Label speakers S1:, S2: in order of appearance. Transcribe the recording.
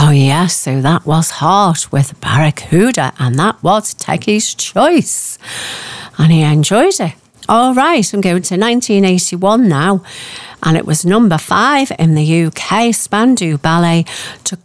S1: Oh, yes, so that was Heart with Barracuda, and that was Techie's choice. And he enjoyed it. All right, I'm going to 1981 now, and it was number 5 in the UK. Spandau Ballet took